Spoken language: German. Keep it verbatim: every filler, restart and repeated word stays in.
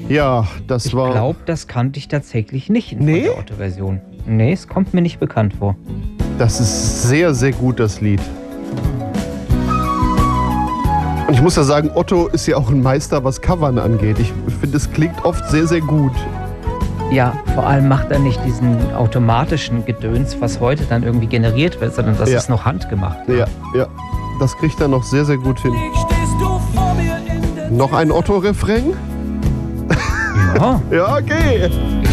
Ja, das Ich war... glaube, das kannte ich tatsächlich nicht in Nee? der Otto-Version. Nee, es kommt mir nicht bekannt vor. Das ist sehr, sehr gut, das Lied. Und ich muss ja sagen, Otto ist ja auch ein Meister, was Covern angeht. Ich finde, es klingt oft sehr, sehr gut. Ja, vor allem macht er nicht diesen automatischen Gedöns, was heute dann irgendwie generiert wird, sondern das Ja. ist noch handgemacht. Ja, ja. Das kriegt er noch sehr, sehr gut hin. Noch ein Otto-Refrain? Ja, Ja, okay.